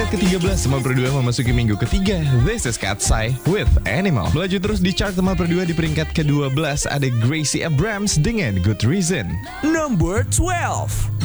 peringkat ke-13 Teman Perdua memasuki minggu ketiga. This is Katsai with Animal. Melaju terus di chart Teman Perdua di peringkat ke-12 ada Gracie Abrams dengan Good Reason. Number 12.